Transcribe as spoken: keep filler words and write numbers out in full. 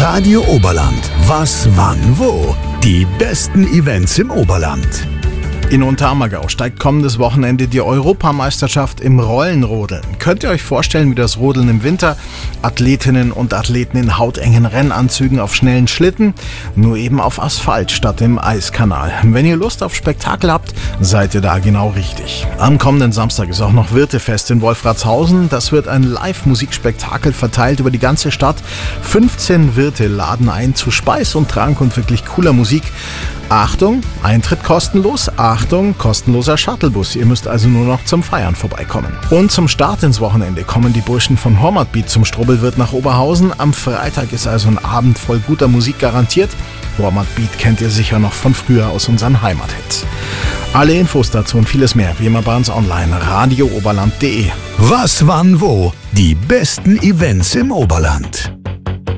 Radio Oberland. Was, wann, wo? Die besten Events im Oberland. In Unterammergau steigt kommendes Wochenende die Europameisterschaft im Rollenrodeln. Könnt ihr euch vorstellen, wie das Rodeln im Winter? Athletinnen und Athleten in hautengen Rennanzügen auf schnellen Schlitten, nur eben auf Asphalt statt im Eiskanal. Wenn ihr Lust auf Spektakel habt, seid ihr da genau richtig. Am kommenden Samstag ist auch noch Wirtefest in Wolfratshausen. Das wird ein Live-Musikspektakel verteilt über die ganze Stadt. fünfzehn Wirte laden ein zu Speis und Trank und wirklich cooler Musik. Achtung, Eintritt kostenlos, Achtung, kostenloser Shuttlebus. Ihr müsst also nur noch zum Feiern vorbeikommen. Und zum Start ins Wochenende kommen die Burschen von Hormatbeat zum Strubbelwirt nach Oberhausen. Am Freitag ist also ein Abend voll guter Musik garantiert. Hormatbeat kennt ihr sicher noch von früher aus unseren Heimathits. Alle Infos dazu und vieles mehr wie immer bei uns online, radio oberland punkt de. Was, wann, wo? Die besten Events im Oberland.